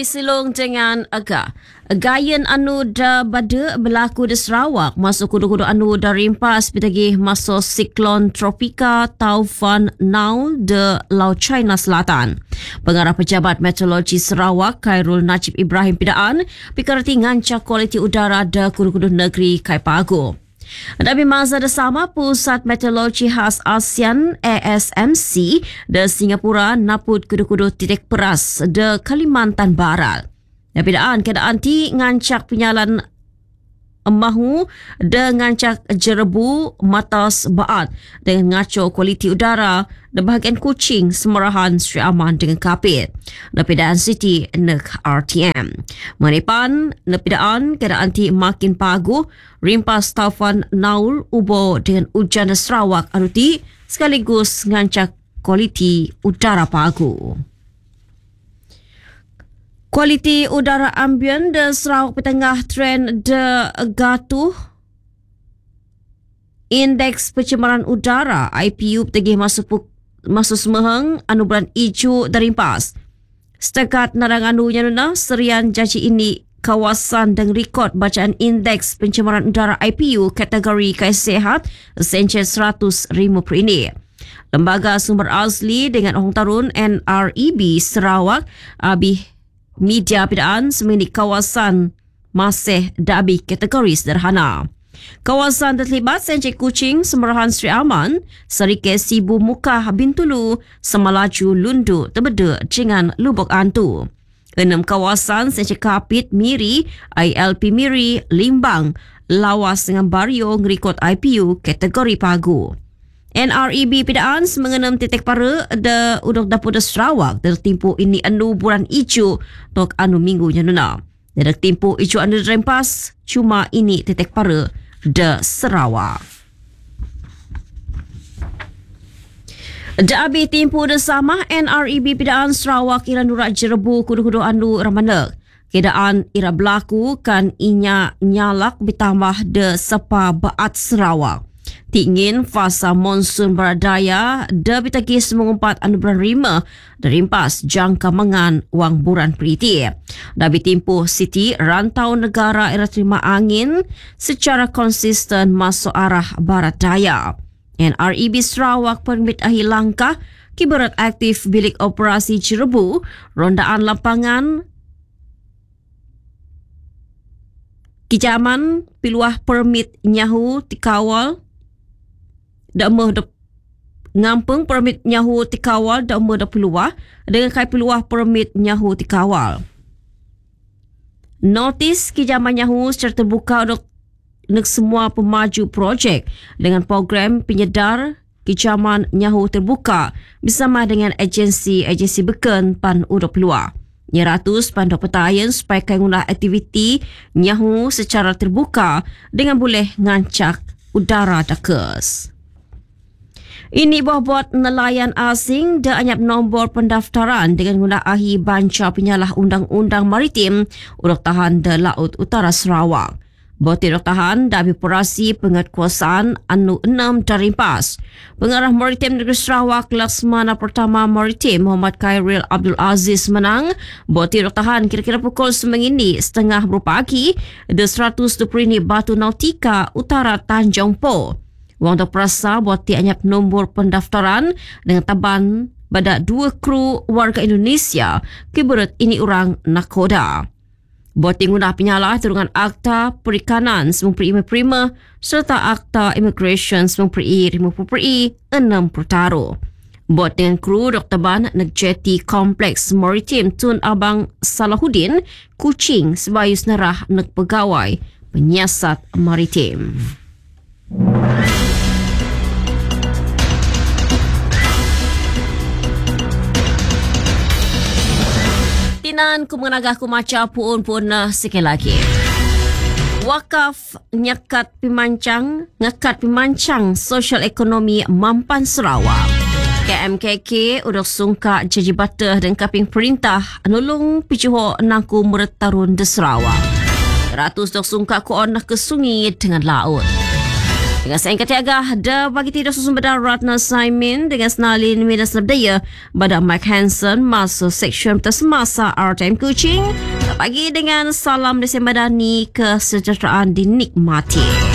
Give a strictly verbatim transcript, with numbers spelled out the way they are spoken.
pisilung dengan aga. Gayan anu da bada berlaku di Sarawak masuk kudu-kudu anu da rimpas pitagi masuk siklon tropika Taufan Naul de Laut China Selatan. Pengarah Pejabat Meteorologi Sarawak Khairul Najib Ibrahim Pidaan pikarti ngancak kualiti udara da kudu-kudu negeri Kai Pagu. Dalam masa bersama, Pusat Meteorologi Khas ASEAN A S M C de Singapura naput kudu-kudu titik peras de Kalimantan Barat. Dapidaan keadaan ti ngancak penyalan emahu de ngancak jerebu matas baat dengan ngaco kualiti udara de bahagian Kuching, Semerahan, Sri Aman dengan Kapit. Dapidaan City nek R T M. Manipan dapidaan keadaan ti makin pagu rimpas Taufan Naul ubo dengan hujan di Sarawak anu ti sekaligus ngancak kualiti udara pagu. Kualiti udara ambien di Sarawak petengah trend de gatuh. Indeks pencemaran udara I P U petagih masuk masuk semeheng anu bulan ijo darimpas. Setakat narang anu nyanuna serian janji ini kawasan dan rekod bacaan indeks pencemaran udara I P U kategori kaisehat sencen seratus ribu per ini. Lembaga Sumber Asli dengan orang tarun N R E B Sarawak abih media pidaan semini kawasan masih dabi kategori sederhana. Kawasan terlibat sencik Kuching, Semerahan, Sri Aman, Serike Sibu Mukah Bintulu, Semalaju Lundu terbeda dengan Lubuk Antu. Enam kawasan sencik Kapit Miri, I L P Miri, Limbang, Lawas dengan Bario ngerikot I P U kategori pagu. N R E B pidaan mengenam titik para de udok dapur de Sarawak tertimpu ini anu bulan ijo tok anu minggu nyanuna. Dedak timpu ijo anu rempas cuma ini titik para de Sarawak. Dabi timpu de sama N R E B pidaan Sarawak ira nurak jerebu kudu-kudu anu ramanek. Keadaan ira berlaku kan inya nyalak ditambah de sepa baat Sarawak. Tingin fasa monsun beradaya da bitagis mengumpat anu bulan rima darimpas jangka mengan wang buran periti. Dabi timpuh Siti rantau negara era terima angin secara konsisten masuk arah barat daya. N R E B Sarawak permit akhir langkah kibarat aktif bilik operasi jerebu rondaan lapangan kijaman piluah permit nyahu tikawal dak meh dak ngampung permit nyahu tikawal dak meh dak peluah dengan kai peluah permit nyahu tikawal. Notis kijaman nyahu secara terbuka untuk nek semua pemaju projek dengan program penyedar kijaman nyahu terbuka bersama dengan agensi-agensi beken pan udok peluah. Nya ratus pan dok petayan supaya kai ngulah aktiviti nyahu secara terbuka dengan boleh ngancak udara dakes. Ini buat nelayan asing dah anyap nombor pendaftaran dengan guna ahi banca penyalah undang-undang maritim uruk tahan de Laut Utara Sarawak. Boti uruk tahan dah operasi penguatkuasaan anu enam darimpas. Pengarah Maritim Negeri Sarawak Laksmana Pertama Maritim Muhammad Khairil Abdul Aziz menang. Boti uruk tahan kira-kira pukul seminggu setengah berpagi de seratus dua puluh ini Batu Nautika Utara Tanjung Po. Wang tak perasa buat tiap nombor pendaftaran dengan taban pada dua kru warga Indonesia kibarat ini orang nakoda. Buat tingguna penyalah turungan Akta Perikanan sembilan puluh lima prima serta Akta Immigration sembilan puluh lima puluh enam pertaruh. Buat dengan kru dok taban nak jeti Kompleks Maritim Tun Abang Salahuddin Kuching sebagai senerah nak pegawai penyiasat maritim. Tinan ku menagah ku maca puun-puun sekali lagi. Wakaf nyakat pimancang, ngakat pimancang sosial ekonomi Mampan Sarawak. K M K K udah sungka janji batah dan kaping perintah nulung pijuho nangku meretarun di Sarawak. Ratus dok sungka ku onah ke sungai dengan laut. Dengan saya Angkat Tiaga, ada bagi tidak susun pada Ratna Saimin dengan Snalin Minas Nabdaya pada Mike Hansen masa seksyen tersemasa R T M Kuching. Pagi dengan salam Desember Dani, kesejahteraan dinikmati.